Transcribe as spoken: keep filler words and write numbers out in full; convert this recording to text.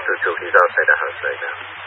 to two feet outside the house right now.